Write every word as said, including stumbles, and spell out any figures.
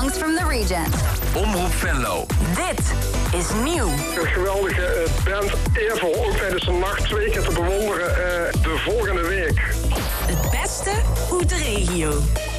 songs from the region. Omroep Venlo. Dit is nieuw. Een geweldige uh, band, eervol ook tijdens de nacht twee keer te bewonderen uh, de volgende week. Het beste uit de regio.